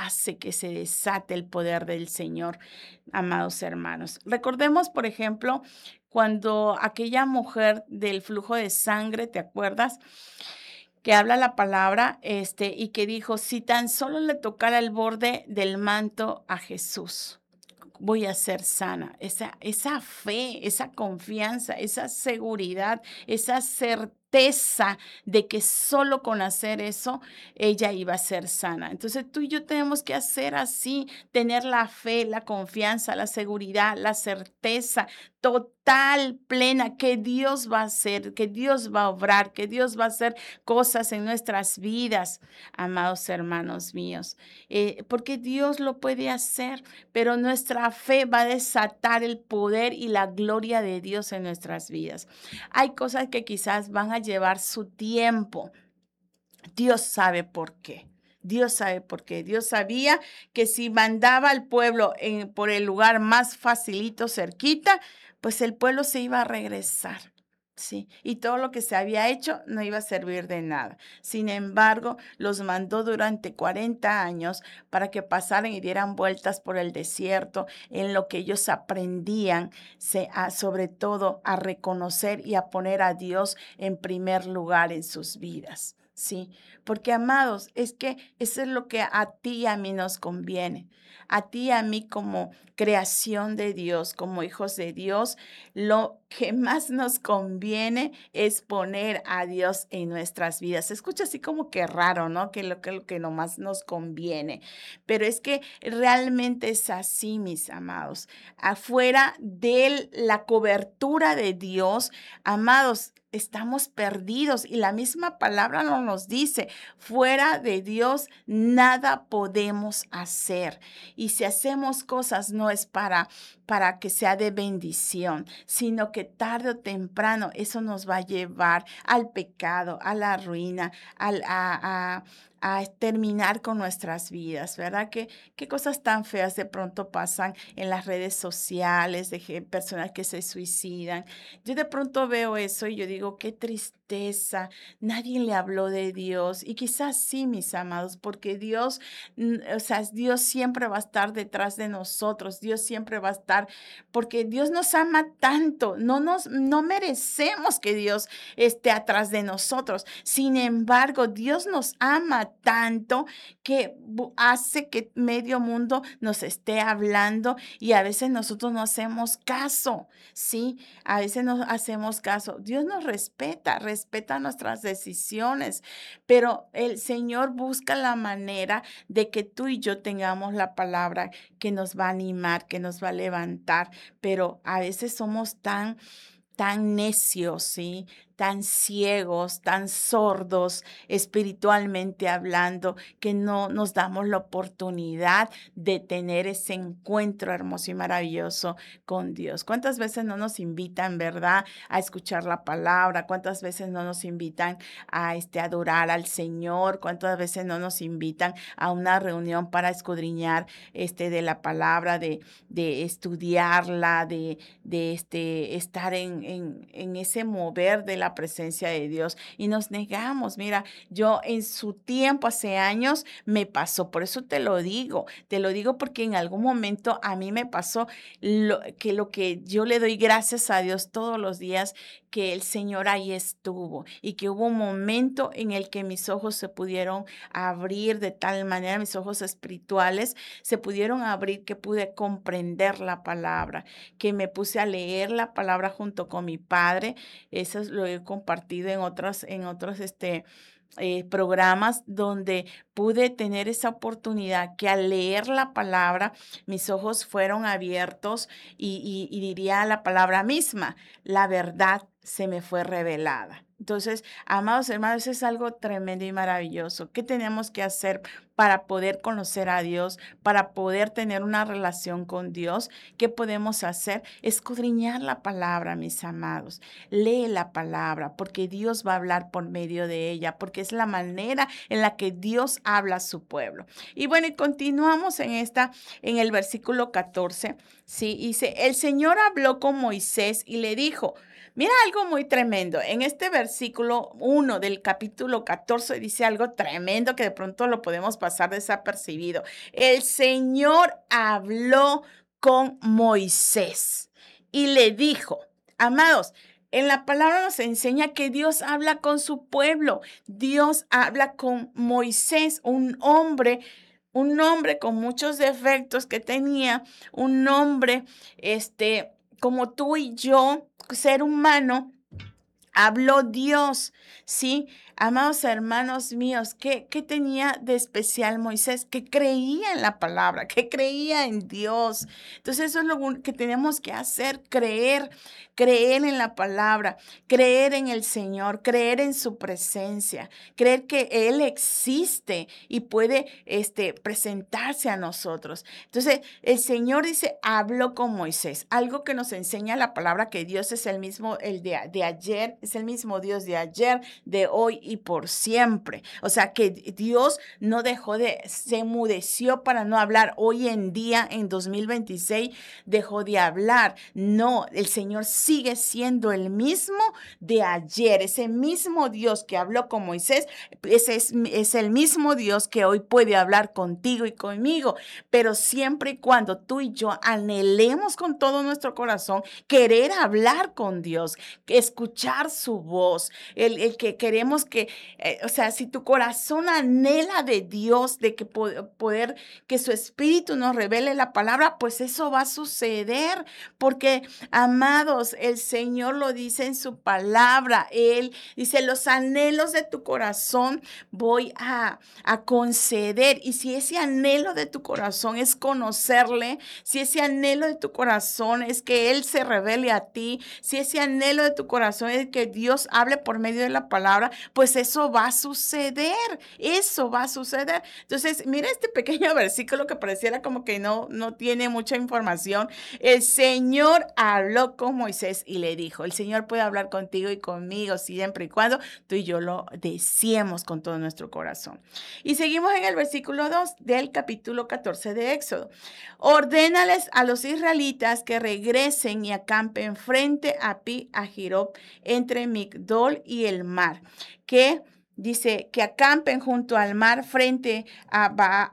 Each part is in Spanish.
hace que se desate el poder del Señor, amados hermanos. Recordemos, por ejemplo, cuando aquella mujer del flujo de sangre, ¿te acuerdas? Que habla la palabra, y que dijo: "Si tan solo le tocara el borde del manto a Jesús, voy a ser sana". Esa fe, esa confianza, esa seguridad, esa certeza de que solo con hacer eso ella iba a ser sana. Entonces tú y yo tenemos que hacer así, tener la fe, la confianza, la seguridad, la certeza total, plena, que Dios va a hacer, que Dios va a obrar, que Dios va a hacer cosas en nuestras vidas, amados hermanos míos, porque Dios lo puede hacer, pero nuestra fe va a desatar el poder y la gloria de Dios en nuestras vidas. Hay cosas que quizás van a llevar su tiempo. Dios sabe por qué. Dios sabe por qué. Dios sabía que si mandaba al pueblo por el lugar más facilito, cerquita, pues el pueblo se iba a regresar. Sí, y todo lo que se había hecho no iba a servir de nada. Sin embargo, los mandó durante 40 años para que pasaran y dieran vueltas por el desierto, en lo que ellos aprendían, sobre todo a reconocer y a poner a Dios en primer lugar en sus vidas. Sí, porque amados, es que eso es lo que a ti y a mí nos conviene. A ti y a mí como creación de Dios, como hijos de Dios, lo que más nos conviene es poner a Dios en nuestras vidas. Se escucha así como que raro, ¿no? Que lo más nos conviene. Pero es que realmente es así, mis amados. Afuera de la cobertura de Dios, amados, estamos perdidos y la misma palabra nos dice, fuera de Dios nada podemos hacer. Y si hacemos cosas no es para que sea de bendición, sino que tarde o temprano eso nos va a llevar al pecado, a la ruina, a terminar con nuestras vidas, ¿verdad? Qué cosas tan feas de pronto pasan en las redes sociales, de personas que se suicidan. Yo de pronto veo eso y yo digo, qué tristeza, nadie le habló de Dios. Y quizás sí, mis amados, porque Dios, o sea, Dios siempre va a estar detrás de nosotros, Dios siempre va a estar, porque Dios nos ama tanto, no merecemos que Dios esté atrás de nosotros. Sin embargo, Dios nos ama tanto que hace que medio mundo nos esté hablando y a veces nosotros no hacemos caso, ¿sí? A veces no hacemos caso. Dios nos respeta nuestras decisiones, pero el Señor busca la manera de que tú y yo tengamos la palabra que nos va a animar, que nos va a levantar, pero a veces somos tan necios, ¿sí? Tan ciegos, tan sordos espiritualmente hablando, que no nos damos la oportunidad de tener ese encuentro hermoso y maravilloso con Dios. ¿Cuántas veces no nos invitan, verdad, a escuchar la palabra? ¿Cuántas veces no nos invitan a adorar al Señor? ¿Cuántas veces no nos invitan a una reunión para escudriñar de la palabra, de estudiarla, de estar en ese mover de la presencia de Dios? Y nos negamos. Mira, yo en su tiempo, hace años, me pasó, por eso te lo digo porque en algún momento a mí me pasó lo que yo le doy gracias a Dios todos los días, que el Señor ahí estuvo y que hubo un momento en el que mis ojos se pudieron abrir de tal manera, mis ojos espirituales se pudieron abrir, que pude comprender la palabra, que me puse a leer la palabra junto con mi padre. Eso lo he compartido en otros programas donde pude tener esa oportunidad, que al leer la palabra mis ojos fueron abiertos y diría la palabra misma, la verdad se me fue revelada. Entonces, amados hermanos, es algo tremendo y maravilloso. ¿Qué tenemos que hacer para poder conocer a Dios, para poder tener una relación con Dios? ¿Qué podemos hacer? Escudriñar la palabra, mis amados. Lee la palabra, porque Dios va a hablar por medio de ella, porque es la manera en la que Dios habla a su pueblo. Y bueno, y continuamos en el versículo 14, ¿sí? Dice, el Señor habló con Moisés y le dijo, mira algo muy tremendo. En este versículo 1 del capítulo 14 dice algo tremendo que de pronto lo podemos pasar pasar desapercibido. El Señor habló con Moisés y le dijo, amados, en la palabra nos enseña que Dios habla con su pueblo. Dios habla con Moisés, un hombre con muchos defectos que tenía, un hombre, como tú y yo, ser humano. Habló Dios, ¿sí? Amados hermanos míos, ¿qué tenía de especial Moisés? Que creía en la palabra, que creía en Dios. Entonces eso es lo que tenemos que hacer, creer en la palabra, creer en el Señor, creer en su presencia, creer que Él existe y puede presentarse a nosotros. Entonces el Señor dice, habló con Moisés, algo que nos enseña la palabra, que Dios es el mismo, el de ayer, es el mismo Dios de ayer, de hoy y por siempre. O sea que Dios no se enmudeció para no hablar. Hoy en día, en 2026, dejó de hablar. No, el Señor sigue siendo el mismo de ayer. Ese mismo Dios que habló con Moisés, ese es el mismo Dios que hoy puede hablar contigo y conmigo. Pero siempre y cuando tú y yo anhelemos con todo nuestro corazón querer hablar con Dios, escuchar su voz, el que queremos que, o sea, si tu corazón anhela de Dios, de que poder, que su espíritu nos revele la palabra, pues eso va a suceder, porque, amados, el Señor lo dice en su palabra. Él dice, los anhelos de tu corazón voy a conceder. Y si ese anhelo de tu corazón es conocerle, si ese anhelo de tu corazón es que Él se revele a ti, si ese anhelo de tu corazón es que Dios hable por medio de la palabra, pues eso va a suceder, eso va a suceder. Entonces, mira este pequeño versículo que pareciera como que no tiene mucha información. El Señor habló con Moisés y le dijo, el Señor puede hablar contigo y conmigo siempre y cuando tú y yo lo deseemos con todo nuestro corazón. Y seguimos en el versículo 2 del capítulo 14 de Éxodo. Ordénales a los israelitas que regresen y acampen frente a Pi Hahiroth, entre Migdol y el mar, que dice que acampen junto al mar frente a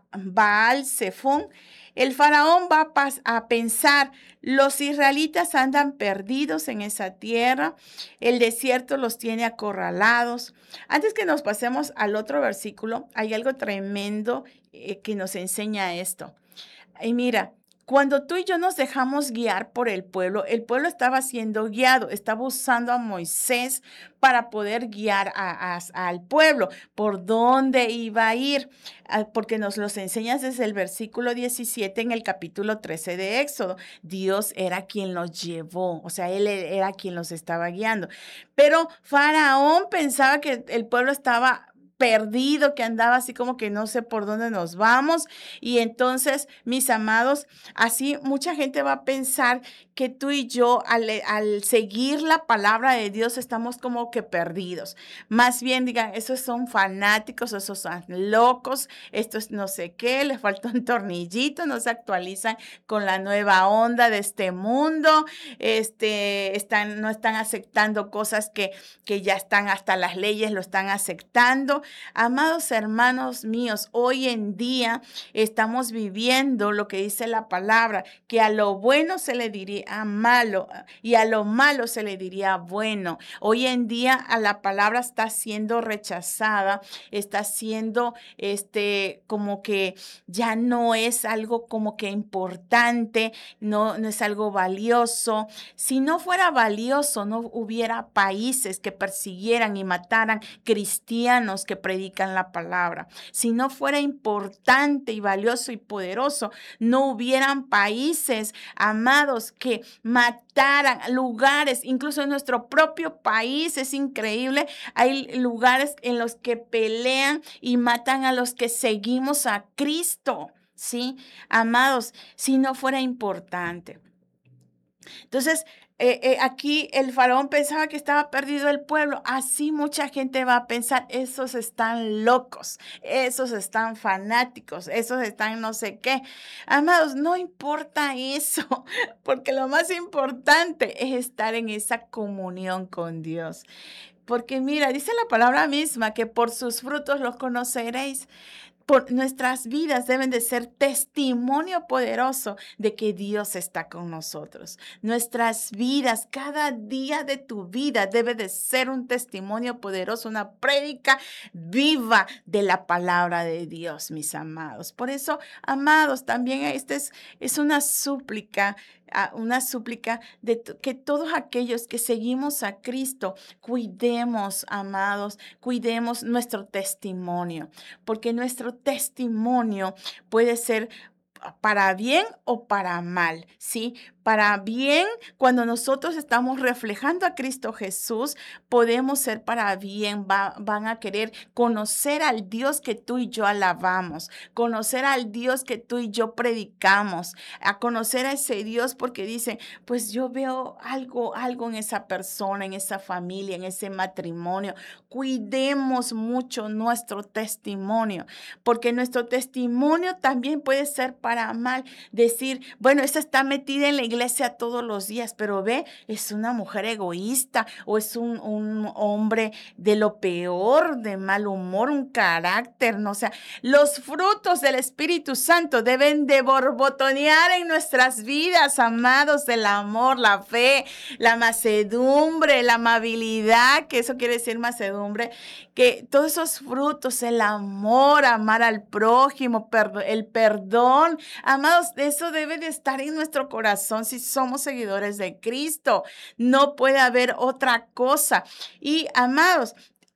Baal Zephón. El faraón va a pensar, los israelitas andan perdidos en esa tierra, el desierto los tiene acorralados. Antes que nos pasemos al otro versículo, hay algo tremendo que nos enseña esto. Y mira, cuando tú y yo nos dejamos guiar por el pueblo estaba siendo guiado, estaba usando a Moisés para poder guiar al pueblo, por dónde iba a ir, porque nos los enseñas desde el versículo 17 en el capítulo 13 de Éxodo. Dios era quien los llevó, o sea, Él era quien los estaba guiando. Pero Faraón pensaba que el pueblo estaba perdido, que andaba así como que no sé por dónde nos vamos. Y entonces, mis amados, así mucha gente va a pensar que tú y yo al seguir la palabra de Dios estamos como que perdidos. Más bien digan, esos son fanáticos, esos son locos, estos no sé qué, les falta un tornillito, no se actualizan con la nueva onda de este mundo, no están aceptando cosas que ya están, hasta las leyes lo están aceptando. Amados hermanos míos, hoy en día estamos viviendo lo que dice la palabra, que a lo bueno se le diría malo y a lo malo se le diría bueno. Hoy en día a la palabra está siendo rechazada, está siendo como que ya no es algo como que importante, no es algo valioso. Si no fuera valioso, no hubiera países que persiguieran y mataran cristianos que predican la palabra. Si no fuera importante y valioso y poderoso, no hubieran países, amados, que mataran, lugares, incluso en nuestro propio país, es increíble, hay lugares en los que pelean y matan a los que seguimos a Cristo, ¿sí? Amados, si no fuera importante. Entonces, aquí el faraón pensaba que estaba perdido el pueblo. Así mucha gente va a pensar, esos están locos, esos están fanáticos, esos están no sé qué. Amados, no importa eso, porque lo más importante es estar en esa comunión con Dios. Porque mira, dice la palabra misma que por sus frutos los conoceréis. Nuestras vidas deben de ser testimonio poderoso de que Dios está con nosotros. Nuestras vidas, cada día de tu vida debe de ser un testimonio poderoso, una prédica viva de la palabra de Dios, mis amados. Por eso, amados, también es una súplica de que todos aquellos que seguimos a Cristo, cuidemos, amados, cuidemos nuestro testimonio, porque nuestro testimonio puede ser para bien o para mal, ¿sí? Para bien, cuando nosotros estamos reflejando a Cristo Jesús, podemos ser para bien, van a querer conocer al Dios que tú y yo alabamos, conocer al Dios que tú y yo predicamos, a conocer a ese Dios porque dicen, pues yo veo algo en esa persona, en esa familia, en ese matrimonio. Cuidemos mucho nuestro testimonio, porque nuestro testimonio también puede ser para mal. Decir, bueno, esa está metida en la iglesia todos los días, pero ve, es una mujer egoísta o es un hombre de lo peor, de mal humor, un carácter, no, o sea, los frutos del Espíritu Santo deben de borbotonear en nuestras vidas, amados, del amor, la fe, la mansedumbre, la amabilidad, que eso quiere decir mansedumbre, que todos esos frutos, el amor, amar al prójimo, el perdón, amados, eso debe de estar en nuestro corazón si somos seguidores de Cristo. No puede haber otra cosa. Y amados,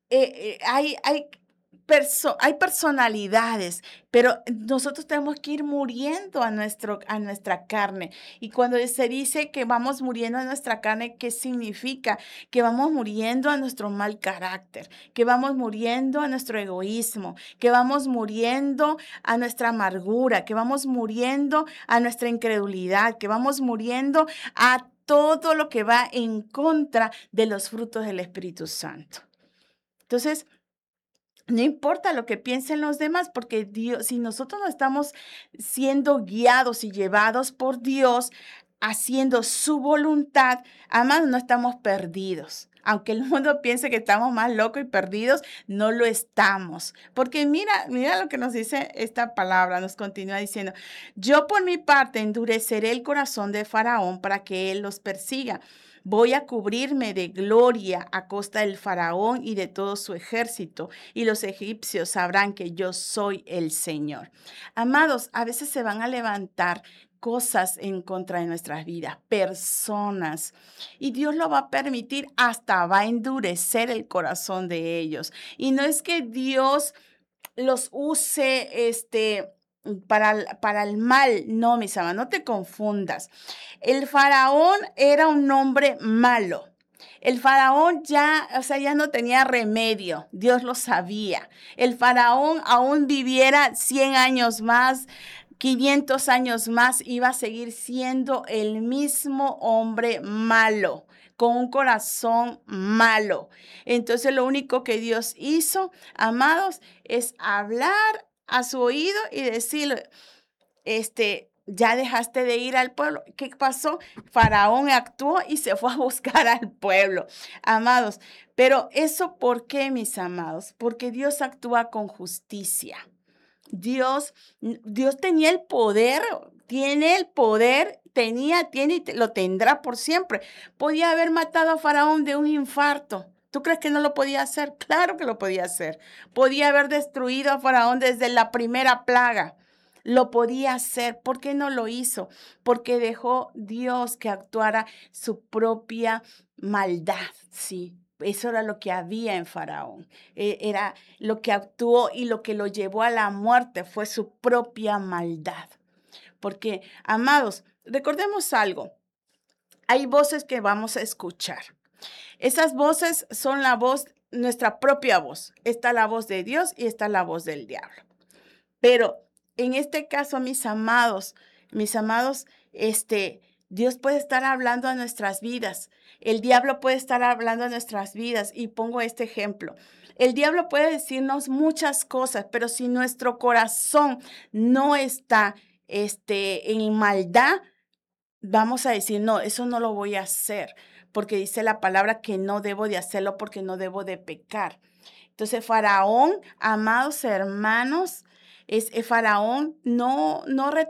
hay personalidades, pero nosotros tenemos que ir muriendo a nuestra carne. Y cuando se dice que vamos muriendo a nuestra carne, ¿qué significa? Que vamos muriendo a nuestro mal carácter, que vamos muriendo a nuestro egoísmo, que vamos muriendo a nuestra amargura, que vamos muriendo a nuestra incredulidad, que vamos muriendo a todo lo que va en contra de los frutos del Espíritu Santo. Entonces, no importa lo que piensen los demás, porque Dios, si nosotros no estamos siendo guiados y llevados por Dios, haciendo su voluntad, amados, no estamos perdidos. Aunque el mundo piense que estamos más locos y perdidos, no lo estamos. Porque mira lo que nos dice esta palabra, nos continúa diciendo, yo por mi parte endureceré el corazón de Faraón para que él los persiga. Voy a cubrirme de gloria a costa del faraón y de todo su ejército, y los egipcios sabrán que yo soy el Señor. Amados, a veces se van a levantar cosas en contra de nuestras vidas, personas, y Dios lo va a permitir, hasta va a endurecer el corazón de ellos. Y no es que Dios los use, para el mal. No, mis amados, no te confundas. El faraón era un hombre malo. El faraón ya no tenía remedio. Dios lo sabía. El faraón aún viviera 100 años más, 500 años más, iba a seguir siendo el mismo hombre malo, con un corazón malo. Entonces lo único que Dios hizo, amados, es hablar a su oído y decirle, ya dejaste de ir al pueblo. ¿Qué pasó? Faraón actuó y se fue a buscar al pueblo, amados. Pero eso, ¿por qué, mis amados? Porque Dios actúa con justicia. Dios tenía el poder, tiene el poder, tiene y lo tendrá por siempre. Podía haber matado a Faraón de un infarto. ¿Tú crees que no lo podía hacer? Claro que lo podía hacer. Podía haber destruido a Faraón desde la primera plaga. Lo podía hacer. ¿Por qué no lo hizo? Porque dejó Dios que actuara su propia maldad, sí. Eso era lo que había en Faraón. Era lo que actuó y lo que lo llevó a la muerte fue su propia maldad. Porque, amados, recordemos algo. Hay voces que vamos a escuchar. Esas voces son nuestra propia voz. Está la voz de Dios y está la voz del diablo. Pero en este caso, mis amados, Dios puede estar hablando a nuestras vidas. El diablo puede estar hablando a nuestras vidas. Y pongo este ejemplo. El diablo puede decirnos muchas cosas, pero si nuestro corazón no está, en maldad, vamos a decir, no, eso no lo voy a hacer, porque dice la palabra que no debo de hacerlo porque no debo de pecar. Entonces, Faraón, amados hermanos, Faraón no